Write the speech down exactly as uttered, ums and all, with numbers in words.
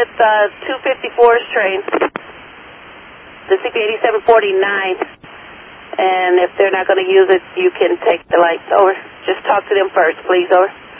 with uh, two fifty-four's train, the C P eighty-seven forty-nine, and if they're not going to use it, you can take the lights. Over. Just talk to them first, please. Over.